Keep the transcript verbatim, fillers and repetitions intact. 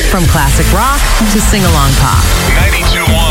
From classic rock to sing-along pop. ninety-two point one